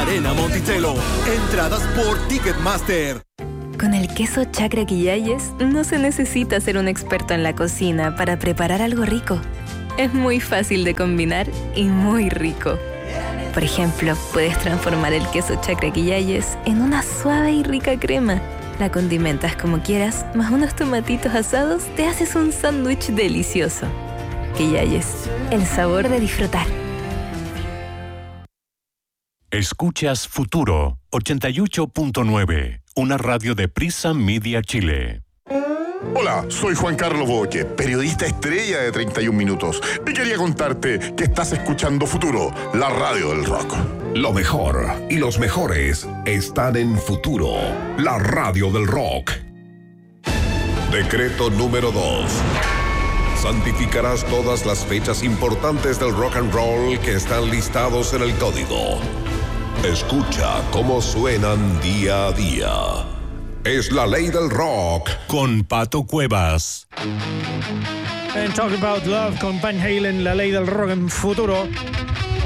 Arena Monticello. Entradas por Ticketmaster. Con el queso Chacra Quillayes no se necesita ser un experto en la cocina para preparar algo rico. Es muy fácil de combinar y muy rico. Por ejemplo, puedes transformar el queso Chacra Quillayes en una suave y rica crema. La condimentas como quieras, más unos tomatitos asados, te haces un sándwich delicioso. Quillayes, el sabor de disfrutar. Escuchas Futuro 88.9, una radio de Prisa Media Chile. Hola, soy Juan Carlos Boque, periodista estrella de 31 Minutos. Y quería contarte que estás escuchando Futuro, la radio del rock. Lo mejor y los mejores están en Futuro, la radio del rock. Decreto número 2. Santificarás todas las fechas importantes del rock and roll que están listados en el código. Escucha cómo suenan día a día. Es la ley del rock. Con Pato Cuevas. And Talk About Love con Van Halen, la ley del rock en Futuro.